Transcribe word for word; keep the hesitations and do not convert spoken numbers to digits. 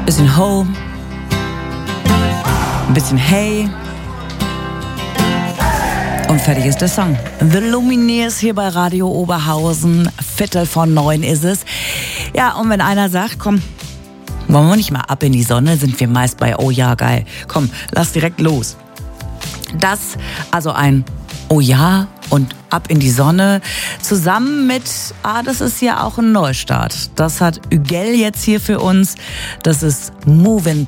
bisschen Ho, ein bisschen Hey. Und fertig ist der Song. The Lumineers hier bei Radio Oberhausen. Viertel von neun ist es. Ja, und wenn einer sagt, komm, wollen wir nicht mal ab in die Sonne, sind wir meist bei, oh ja, geil. Komm, lass direkt los. Das, also ein Oh ja und ab in die Sonne, zusammen mit, ah, das ist ja auch ein Neustart. Das hat Ügel jetzt hier für uns. Das ist Movin'